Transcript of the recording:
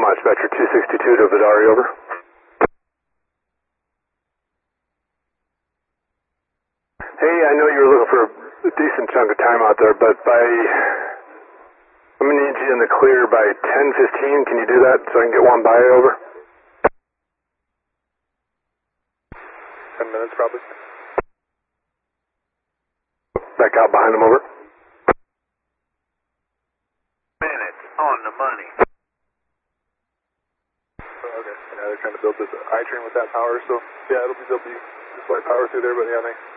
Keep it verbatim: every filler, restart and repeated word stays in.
Paramount Spectre two sixty-two to Vidari, over. Hey, I know you were looking for a decent chunk of time out there, but by... I'm going to need you in the clear by ten fifteen. Can you do that so I can get one by, over? ten minutes, probably. Back out behind them, over. Minutes on the money. Okay, yeah, they're trying to build this I-train with that power, so yeah, it'll be, there'll be just light power through there, but yeah, thanks.